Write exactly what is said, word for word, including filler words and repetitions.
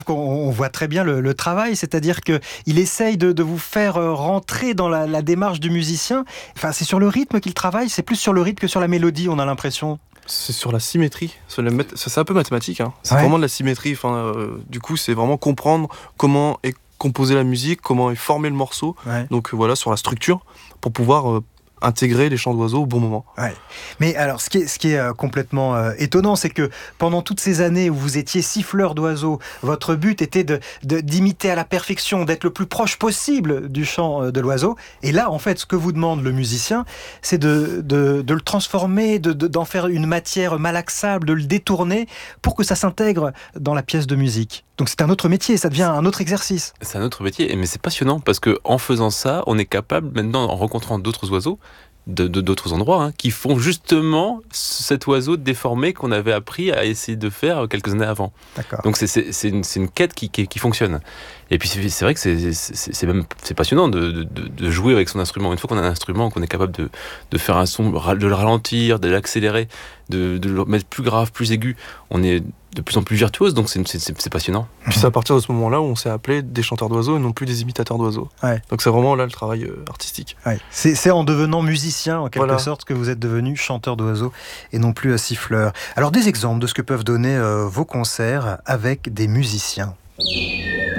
On, on voit très bien le, le travail, c'est-à-dire qu'il essaye de, de vous faire rentrer dans la, la démarche du musicien. Enfin, c'est sur le rythme qu'il travaille, c'est plus sur le rythme que sur la mélodie, on a l'impression. C'est sur la symétrie, c'est, la, c'est un peu mathématique, hein. C'est ouais. vraiment de la symétrie. Enfin, euh, du coup, c'est vraiment comprendre comment est composée la musique, comment est formé le morceau. Ouais. Donc euh, voilà, sur la structure, pour pouvoir euh, intégrer les chants d'oiseaux au bon moment. Ouais. Mais alors, ce qui est, ce qui est euh, complètement euh, étonnant, c'est que pendant toutes ces années où vous étiez siffleur d'oiseaux, votre but était de, de, d'imiter à la perfection, d'être le plus proche possible du chant euh, de l'oiseau. Et là, en fait, ce que vous demande le musicien, c'est de, de, de le transformer, de, de, d'en faire une matière malaxable, de le détourner pour que ça s'intègre dans la pièce de musique. Donc c'est un autre métier, ça devient un autre exercice. C'est un autre métier, mais c'est passionnant parce qu'en faisant ça, on est capable maintenant, en rencontrant d'autres oiseaux, de, de, d'autres endroits, hein, qui font justement cet oiseau déformé qu'on avait appris à essayer de faire quelques années avant. D'accord. Donc c'est, c'est, c'est, une, c'est une quête qui, qui, qui fonctionne. Et puis c'est, c'est vrai que c'est, c'est, c'est même c'est passionnant de, de, de jouer avec son instrument. Une fois qu'on a un instrument, qu'on est capable de, de faire un son, de le ralentir, de l'accélérer, de, de le mettre plus grave, plus aigu, on est de plus en plus virtuose, donc c'est, c'est, c'est passionnant. Puis c'est à partir de ce moment-là où on s'est appelé des chanteurs d'oiseaux et non plus des imitateurs d'oiseaux. Ouais. Donc c'est vraiment là le travail euh, artistique. Ouais. C'est, c'est en devenant musicien, en quelque voilà. sorte, que vous êtes devenu chanteur d'oiseaux et non plus siffleur. Alors des exemples de ce que peuvent donner euh, vos concerts avec des musiciens.